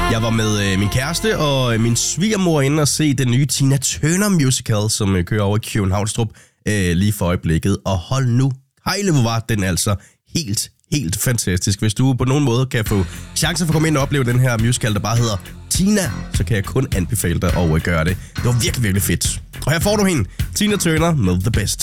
Jeg var med min kæreste og min svigermor inde og se den nye Tina Turner musical, som kører over i Københavnstrup lige for øjeblikket. Og hold nu, hejle hvor var den altså helt fantastisk. Hvis du på nogen måde kan få chancen for at komme ind og opleve den her musical, der bare hedder Tina, så kan jeg kun anbefale dig at gøre det. Det var virkelig fedt. Og her får du hende, Tina Turner med The Best.